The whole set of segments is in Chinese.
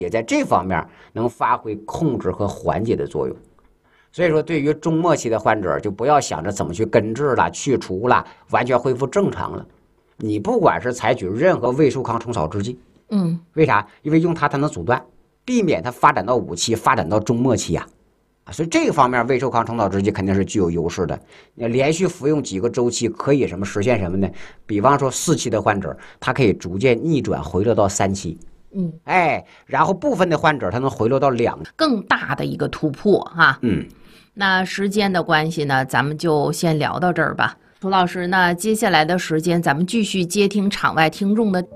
也在这方面能发挥控制和缓解的作用。所以说，对于中末期的患者，就不要想着怎么去根治了、去除了、完全恢复正常了。你不管是采取任何胃寿康虫草制剂，为啥？因为用它能阻断，避免它发展到5期、发展到中末期呀。所以这个方面，胃寿康虫草制剂肯定是具有优势的。连续服用几个周期，可以实现什么呢？比方说4期的患者，他可以逐渐逆转回落到3期。然后部分的患者他能回落到2， 更大的一个突破哈。那时间的关系呢，咱们就先聊到这儿吧。涂老师，那接下来的时间咱们继续接听场外听众的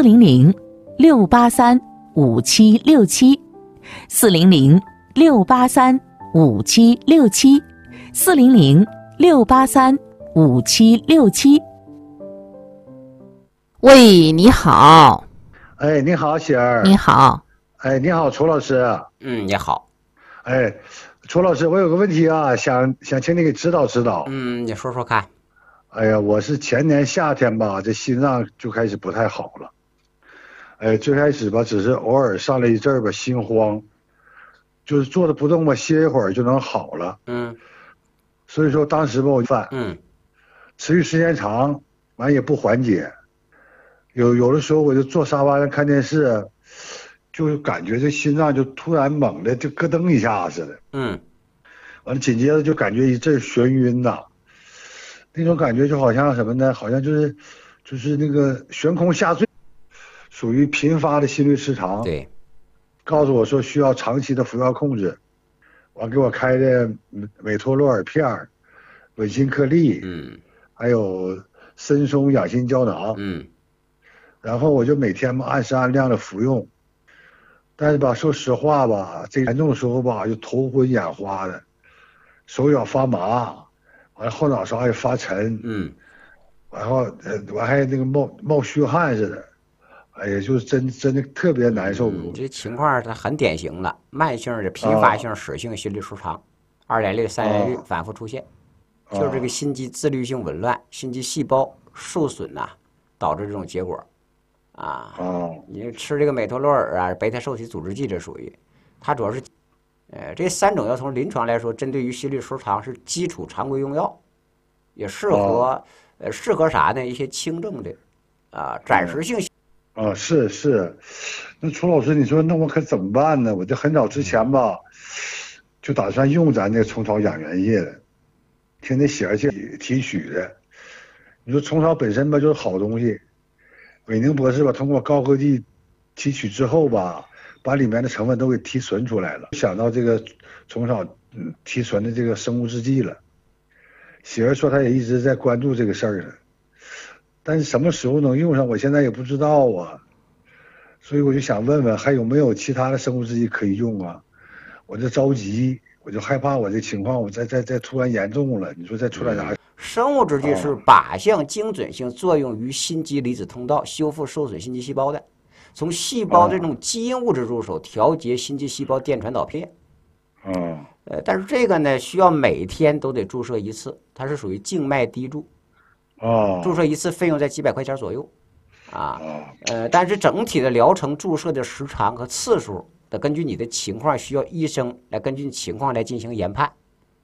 400-683-5767，400-683-5767。 喂，你好。 哎，你好，喜儿。 你好。 哎，你好，楚老师。 你好。 哎，楚老师，我有个问题啊，想请你给指导指导。 你说说看。 哎呀，我是前年夏天吧，这心脏就开始不太好了。哎，最开始吧，只是偶尔上来一阵儿吧，心慌，就是坐着不动吧，歇一会儿就能好了。所以说当时吧，我犯，持续时间长，完也不缓解。有的时候我就坐沙发上看电视，就感觉这心脏就突然猛的就咯噔一下似的。完了紧接着就感觉一阵眩晕呐，那种感觉就好像什么呢？好像就是那个悬空下坠，属于频发的心律失常。 对， 告诉我说需要长期的服药控制，完给我开的美托洛尔片、稳心颗粒，还有参松养心胶囊。然后我就每天嘛按时按量的服用，但是吧，说实话吧，这严重的时候吧，就头昏眼花的，手脚发麻，完了后脑勺也发沉，然后我还那个冒虚汗似的，哎呀，就是真的特别难受。 这情况它很典型了，慢性的频发性室性心律失常，2点率、3点率反复出现，就是这个心肌自律性紊乱、心肌细胞受损导致这种结果。你吃这个美托洛尔贝塔受体阻滞剂，这属于它主要是这3种药从临床来说，针对于心律失常是基础常规用药，也适合啥呢？一些轻症的暂时性。 是，那楚老师，你说那我可怎么办呢？我这很早之前吧，就打算用咱这虫草养元液的，听那喜儿姐提取的。你说虫草本身吧就是好东西，韦宁博士吧通过高科技提取之后吧，把里面的成分都给提纯出来了。想到这个虫草提纯的这个生物制剂了，喜儿说他也一直在关注这个事儿呢。但是什么时候能用上，我现在也不知道啊，所以我就想问问还有没有其他的生物制剂可以用啊？我这着急，我就害怕我这情况我再突然严重了，你说再出来啥？ 生物制剂是靶向精准性作用于心肌离子通道，修复受损心肌细胞的，从细胞这种基因物质入手，调节心肌细胞电传导片。但是这个呢，需要每天都得注射1次，它是属于静脉滴注。注射1次费用在几百块钱左右，但是整体的疗程注射的时长和次数得根据你的情况，需要医生来根据情况来进行研判。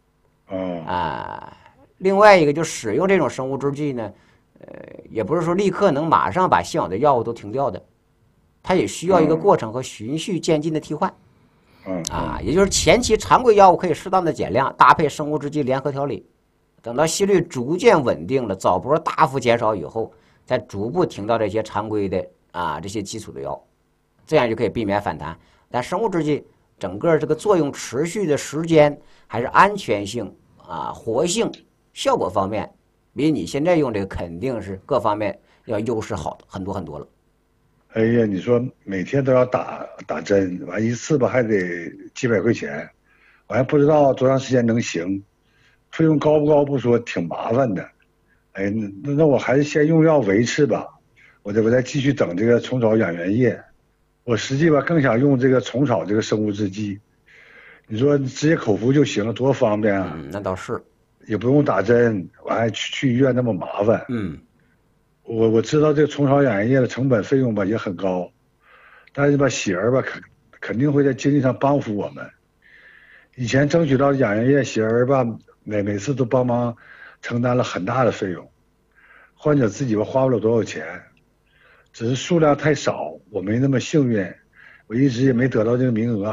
另外一个就使用这种生物制剂呢，也不是说立刻能马上把现有的药物都停掉的，它也需要一个过程和循序渐进的替换。也就是前期常规药物可以适当的减量，搭配生物制剂联合调理。等到心率逐渐稳定了，早搏大幅减少以后，再逐步停到这些常规的这些基础的药，这样就可以避免反弹。但生物制剂整个这个作用持续的时间，还是安全性活性、效果方面，比你现在用这个肯定是各方面要优势好很多很多了。 哎呀，你说每天都要打针，完1次吧还得几百块钱，我还不知道多长时间能行。费用高不高不说，挺麻烦的。哎，那我还是先用药维持吧，我再继续等这个虫草养元液。我实际吧更想用这个虫草这个生物制剂，你说直接口服就行了，多方便啊！ 那倒是， 也不用打针，完还去医院那么麻烦。我知道这个虫草养元液的成本费用吧也很高，但是吧喜儿吧肯定会在经济上帮扶我们。以前争取到养元液喜儿吧，每次都帮忙承担了很大的费用，患者自己吧花不了多少钱，只是数量太少，我没那么幸运，我一直也没得到这个名额。